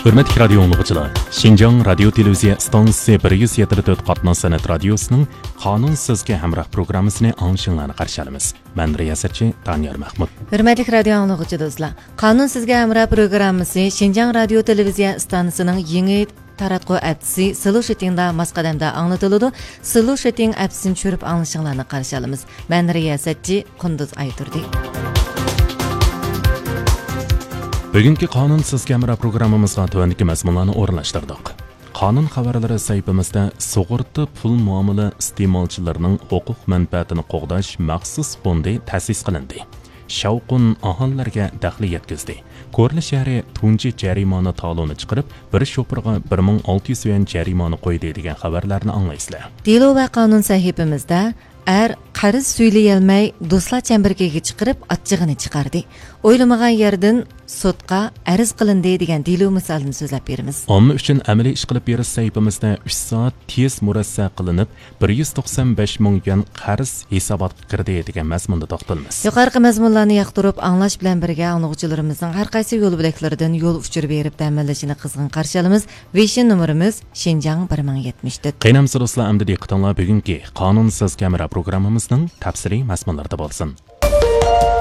Hürmetli radyo dinleyiciler, Şinjan Radyo Televizya Stansiyasi 174 qatnoz san'at radiosining Qonun sizga hamroh programmasini anglashinglarni qarshi olamiz. Men riyosatchi Daniyor Mahmud. Hürmetli radyo dinleyiciler do'stlar, Qonun sizga hamroh programmasi Şinjan Radyo Televizya Stansiyasining yangi taratqu apsi Solution'da masqadamda anlatıldı. Solution appsini tushirib anglashinglarni qarshi olamiz. Men riyosatchi Qunduz Ayturdi. Bugungi Qonun sizga hamroh programmamizga tuvandagi mazmunlarni o'rinlashtirdik. Qonun xabarlari saytimizda sug'urta pul muomala iste'molchilarining huquq manfaatini qo'g'dash maxsus fondi ta'sis qilindi. Shavqun ahonlarga daxli yetkazdi. Ko'rli shahri tunji jarimani taloni chiqarib, bir shopirga 1600 yuan jarimani qo'ydi degan xabarlarni anglaysizlar. Delo va qonun sahifamizda qarz söyleyelmey do'stlar chambargiga chiqarib achchig'ini chiqardi. O'ylamagan yerdan sudga arz qilindi degan delo misolini so'zlab beramiz. Omma uchun amaliy ish qilib berish saytimizda 3 soat tez murassa qilinib 195 ming yuan qarz hisobotga kirdi degan mazmunda to'xtalamiz. Yuqorqi mazmunlarni yoqtirib anglash bilan birga anglag'uchilarimizning har qaysi yo'l bilaklaridan yo'l uchirib berib ta'minlashini qizg'in qarshi olamiz. Vision nomerimiz Şinjan 1074. Qaynamsiz do'stlar, amdi diqqatinglar bugungi Qonun sizga hamroh programmamizning tafsiliy mazmunlarida bo'lsin.